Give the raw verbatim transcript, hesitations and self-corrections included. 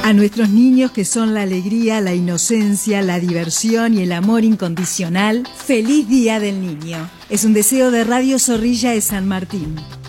A nuestros niños, que son la alegría, la inocencia, la diversión y el amor incondicional, ¡feliz Día del Niño! Es un deseo de Radio Zorrilla de San Martín.